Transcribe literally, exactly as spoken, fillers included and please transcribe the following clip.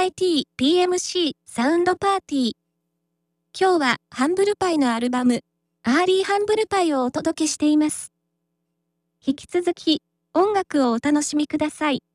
アイティー ピーエムシー サウンドパーティー。今日はハンブルパイのアルバム、アーリーハンブルパイをお届けしています。引き続き音楽をお楽しみください。